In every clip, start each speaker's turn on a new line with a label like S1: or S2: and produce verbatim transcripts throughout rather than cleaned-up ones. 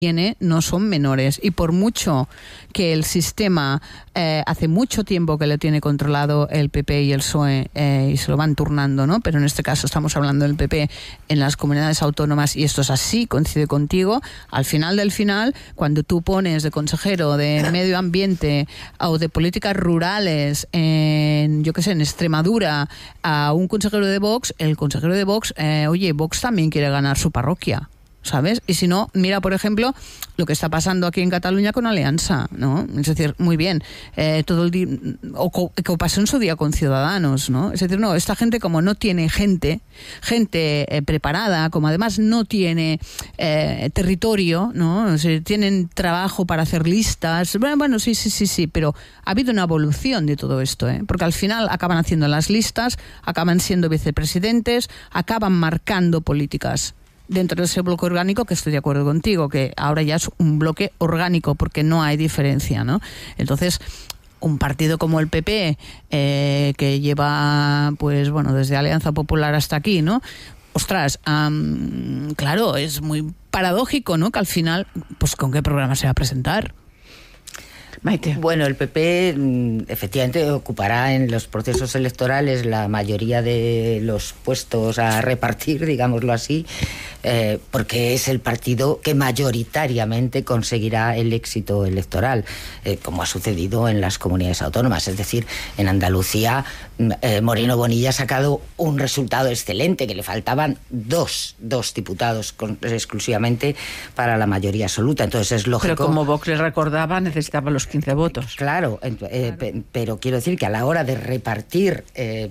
S1: tiene no son menores, y por mucho que el sistema eh, hace mucho tiempo que lo tiene controlado el P P y el P S O E eh, y se lo van turnando, ¿no? Pero en este caso estamos hablando del P P en las comunidades autónomas, y esto es así, coincide contigo. Al final del final, cuando tú pones de consejero de medio ambiente o de políticas rurales en, yo qué sé, en Extremadura a un consejero de Vox, el consejero de Vox, eh, oye, Vox también quiere ganar su parroquia, ¿sabes? Y si no, mira, por ejemplo, lo que está pasando aquí en Cataluña con Alianza, ¿no? Es decir, muy bien, eh, todo el día, o co, que pasó en su día con Ciudadanos, ¿no? Es decir, no, esta gente como no tiene gente, gente eh, preparada, como además no tiene eh, territorio, ¿no? O sea, tienen trabajo para hacer listas, bueno, bueno, sí, sí, sí, sí, pero ha habido una evolución de todo esto, ¿eh? Porque al final acaban haciendo las listas, acaban siendo vicepresidentes, acaban marcando políticas dentro de ese bloque orgánico, que estoy de acuerdo contigo, que ahora ya es un bloque orgánico porque no hay diferencia, ¿no? Entonces, un partido como el P P, eh, que lleva, pues bueno, desde Alianza Popular hasta aquí, ¿no? Ostras, um, claro, es muy paradójico, ¿no? Que al final, pues ¿con qué programa se va a presentar?
S2: Maite. Bueno, el P P efectivamente ocupará en los procesos electorales la mayoría de los puestos a repartir, digámoslo así, eh, porque es el partido que mayoritariamente conseguirá el éxito electoral, eh, como ha sucedido en las comunidades autónomas. Es decir, en Andalucía, eh, Moreno Bonilla ha sacado un resultado excelente, que le faltaban dos, dos diputados con, exclusivamente para la mayoría absoluta. Entonces es lógico...
S3: Pero como Vox le recordaba, necesitaba los quince votos.
S2: Claro, eh, claro. Pero quiero decir que a la hora de repartir, eh,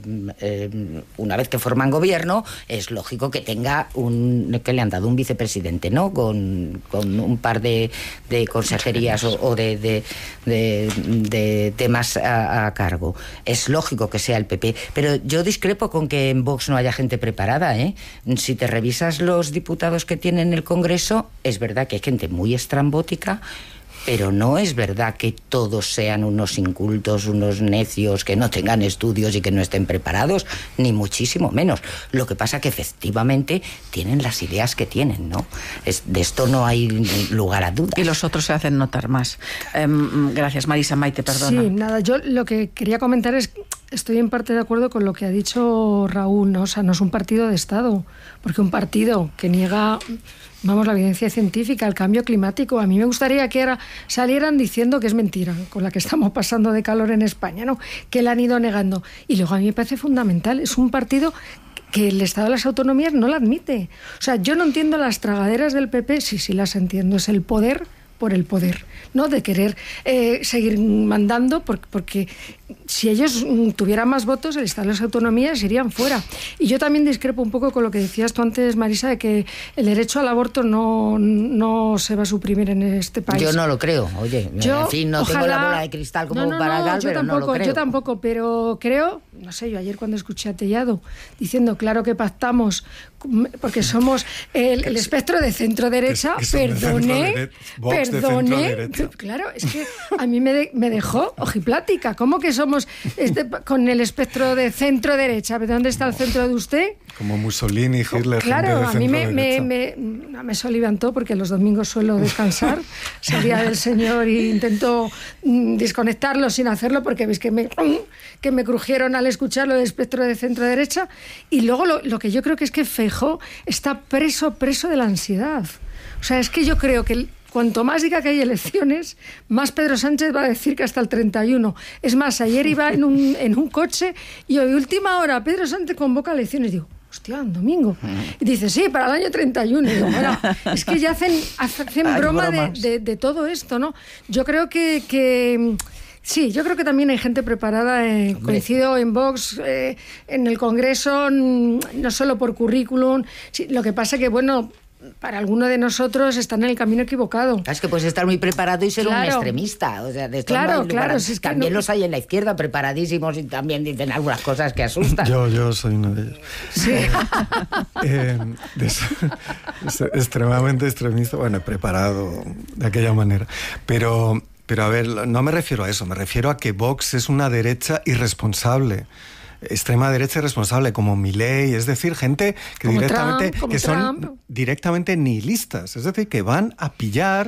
S2: eh, una vez que forman gobierno, es lógico que tenga un, que le han dado un vicepresidente, ¿no? Con, con un par de, de consejerías o, o de, de, de, de temas a, a cargo. Es lógico que sea el P P, pero yo discrepo con que en Vox no haya gente preparada, ¿eh? Si te revisas los diputados que tiene en el Congreso, es verdad que hay gente muy estrambótica, pero no es verdad que todos sean unos incultos, unos necios, que no tengan estudios y que no estén preparados, ni muchísimo menos. Lo que pasa que efectivamente tienen las ideas que tienen, ¿no? Es, de esto no hay lugar a dudas.
S3: Y los otros se hacen notar más. Eh, gracias, Marisa. Maite, perdona.
S4: Sí, nada, yo lo que quería comentar es que estoy en parte de acuerdo con lo que ha dicho Raúl, ¿no? O sea, no es un partido de Estado, porque un partido que niega... Vamos, la evidencia científica, el cambio climático. A mí me gustaría que ahora salieran diciendo que es mentira, con la que estamos pasando de calor en España, ¿no? Que la han ido negando. Y luego a mí me parece fundamental. Es un partido que el Estado de las Autonomías no la admite. O sea, yo no entiendo las tragaderas del P P, sí, sí las entiendo. Es el poder por el poder, ¿no? De querer eh, seguir mandando, porque, porque si ellos tuvieran más votos, el Estado de las Autonomías irían fuera. Y yo también discrepo un poco con lo que decías tú antes, Marisa, de que el derecho al aborto no, no se va a suprimir en este país.
S2: Yo no lo creo, oye,
S4: yo,
S2: en fin, no
S4: ojalá,
S2: tengo la bola de cristal como
S4: no, no,
S2: para
S4: no,
S2: Gal,
S4: yo
S2: pero
S4: tampoco,
S2: no lo creo.
S4: Yo tampoco, pero creo, no sé, yo ayer cuando escuché a Tellado diciendo, claro que pactamos, porque somos el, el espectro de centro-derecha, perdone, perdone, claro, es que a mí me, de, me dejó ojiplática. ¿Cómo que somos este, con el espectro de centro-derecha? ¿Dónde está el centro de usted?
S5: Como Mussolini, Hitler,
S4: claro,
S5: gente de
S4: a mí me, me,
S5: me,
S4: me, me solivantó porque los domingos suelo descansar. Salía del Señor e intento mm, desconectarlo sin hacerlo porque veis que me, que me crujieron al escucharlo del espectro de centro-derecha. Y luego lo, lo que yo creo que es que Feijóo está preso, preso de la ansiedad. O sea, es que yo creo que... El, cuanto más diga que hay elecciones, más Pedro Sánchez va a decir que hasta el treinta y uno. Es más, ayer iba en un, en un coche y hoy, última hora, Pedro Sánchez convoca elecciones. Digo, hostia, un domingo. Y dice, sí, para el año treinta y uno. Y digo, bueno, es que ya hacen, hacen broma de, de, de todo esto, ¿no? Yo creo que... que sí, yo creo que también hay gente preparada, eh, coincido en Vox, eh, en el Congreso, no solo por currículum. Sí, lo que pasa que, bueno... para alguno de nosotros están en el camino equivocado.
S2: Es que puedes estar muy preparado y ser claro. un extremista. O sea, de
S4: claro, claro. Si es que
S2: también
S4: no...
S2: los hay en la izquierda preparadísimos y también dicen algunas cosas que asustan.
S5: Yo, yo soy uno de ellos.
S4: Sí.
S5: eh, es, es extremadamente extremista, bueno, preparado de aquella manera. Pero, pero a ver, no me refiero a eso, me refiero a que Vox es una derecha irresponsable. Extrema derecha irresponsable, como Milei, es decir, gente que
S4: como
S5: directamente
S4: Trump,
S5: que
S4: Trump.
S5: son directamente nihilistas, es decir, que van a pillar